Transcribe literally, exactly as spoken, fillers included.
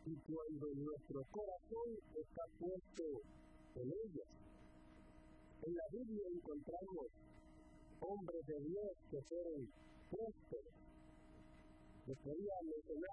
y cuando nuestro corazón está puesto en ellas. En la Biblia encontramos hombres de Dios que fueron prósperos. Les podía mencionar